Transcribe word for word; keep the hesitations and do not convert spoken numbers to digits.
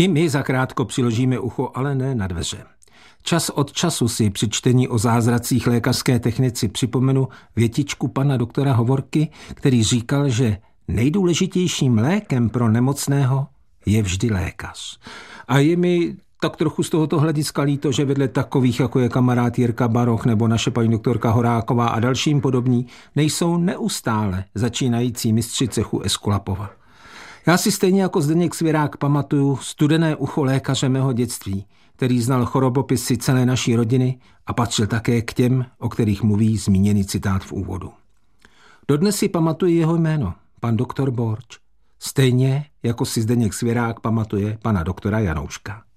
I my zakrátko přiložíme ucho, ale ne na dveře. Čas od času si při čtení o zázracích lékařské technici připomenu větičku pana doktora Hovorky, který říkal, že nejdůležitějším lékem pro nemocného je vždy lékař. A je mi tak trochu z tohoto hlediska líto, že vedle takových, jako je kamarád Jirka Baroch nebo naše paní doktorka Horáková a dalším podobní, nejsou neustále začínající mistři cechu Eskulapova. Já si stejně jako Zdeněk Svěrák pamatuju studené ucho lékaře mého dětství, který znal chorobopisy celé naší rodiny a patřil také k těm, o kterých mluví zmíněný citát v úvodu. Dodnes si pamatuji jeho jméno, pan doktor Borč, stejně jako si Zdeněk Svěrák pamatuje pana doktora Janouška.